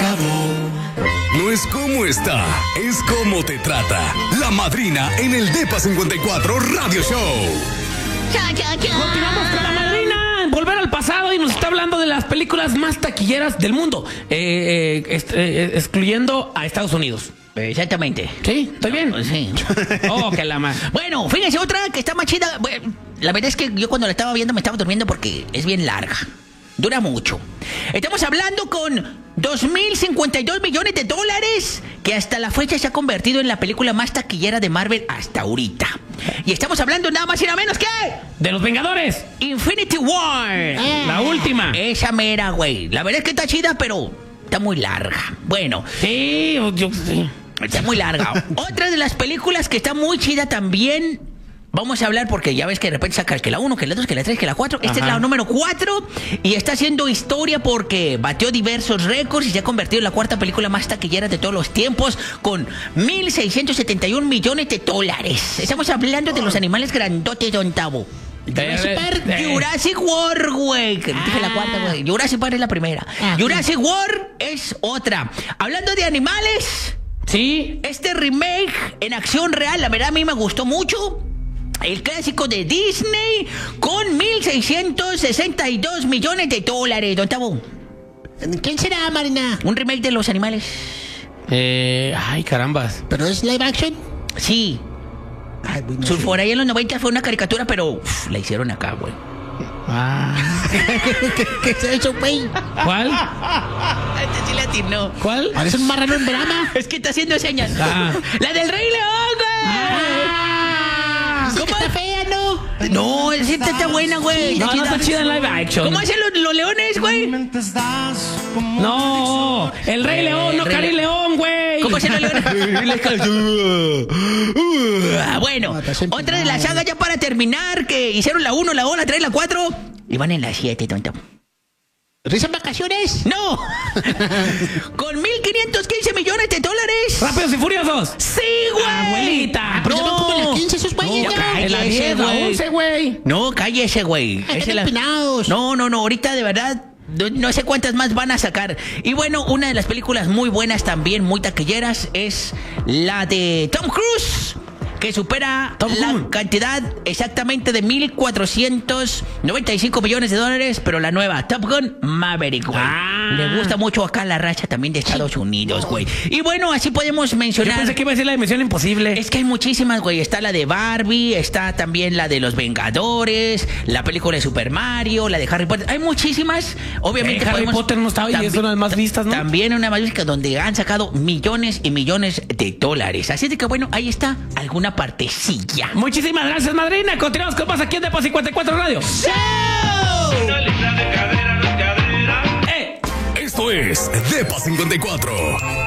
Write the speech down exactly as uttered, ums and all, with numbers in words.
No es cómo está, es cómo te trata. La Madrina en el Depa cincuenta y cuatro Radio Show. Cha, cha, cha. Continuamos con La Madrina. Volver al pasado y nos está hablando de las películas más taquilleras del mundo, eh, eh, est- eh, excluyendo a Estados Unidos. Exactamente. ¿Sí? ¿Estoy bien? Sí. Oh, que la más. Bueno, fíjense otra que está más chida. Bueno, la verdad es que yo cuando la estaba viendo me estaba durmiendo porque es bien larga. Dura mucho. Estamos hablando con dos mil cincuenta y dos millones de dólares que hasta la fecha se ha convertido en la película más taquillera de Marvel hasta ahorita. Y estamos hablando nada más y nada menos que... De los Vengadores. Infinity War. La última. Esa mera, güey. La verdad es que está chida, pero está muy larga. Bueno, Sí, yo sí. está muy larga. Otra de las películas que está muy chida también. Vamos a hablar porque ya ves que de repente saca que la uno, que la dos, que la tres, que la cuatro. Esta Ajá. es la número cuatro y está haciendo historia porque batió diversos récords y se ha convertido en la cuarta película más taquillera de todos los tiempos con mil seiscientos setenta y un millones de dólares. Estamos hablando de los animales grandotes, don Tavo. Jurassic Park, eh. Jurassic World, güey. Que dije la cuarta, güey. Jurassic Park es la primera. Jurassic World es otra. Hablando de animales, Sí. este remake en acción real, la verdad a mí me gustó mucho. El clásico de Disney con mil seiscientos sesenta y dos millones de dólares, don Tabo. ¿Quién será, Marina? Un remake de los animales. Eh, ay, carambas. ¿Pero es live action? Sí. Ay, güey, no Su- sé. Por ahí en los noventa fue una caricatura, pero uf, la hicieron acá, güey. Ah. ¿Qué, qué es eso, güey? ¿Cuál? Este sí le atinó. ¿Cuál? Parece un marrano en drama. Es que está haciendo señas. Ah. La del Rey León, güey. ¿Cómo está fea, no? No, esa está, está buena, güey. No, no está chida en live action. ¿Cómo hacen los, los leones, güey? No, el Rey León, no Rey Cari León, güey. ¿Cómo hacen los leones? Ah, bueno, No, estás empinado. otra de las sagas ya para terminar, que hicieron la uno, la dos, la tres, la cuatro y van en la siete, tonto. ¿Risa en vacaciones? ¡No! Con mil quinientos quince millones de dólares. Rápidos y Furiosos. ¡Sí, güey! Abuelita. Pero ya van como en la quince esos güeyes, No, ya. cállese, En la diez, la güey. once, güey. No, cállese, güey. Ay, Esa están es la- empinados. No, no, no, ahorita de verdad no, no sé cuántas más van a sacar. Y bueno, una de las películas muy buenas también, muy taquilleras, es la de Tom Cruise, que supera Tom la Cruise. cantidad exactamente de mil cuatrocientos noventa y cinco millones de dólares, pero la nueva Top Gun Maverick, güey. Ah. Le gusta mucho acá la racha también de Estados Unidos, güey. Y bueno, así podemos Yo mencionar. pensé que iba a decir la dimensión imposible. Es que hay muchísimas, güey. Está la de Barbie, está también la de Los Vengadores, la película de Super Mario, la de Harry Potter. Hay muchísimas. Obviamente Eh, Harry podemos- Potter no estaba y es una de las más vistas, ¿no? También una más vistas donde han sacado millones y millones de dólares. Así de que bueno, ahí está alguna partecilla. Muchísimas gracias, madrina. Continuamos con más aquí en Depa cincuenta y cuatro Radio. Esto es Depa cincuenta y cuatro.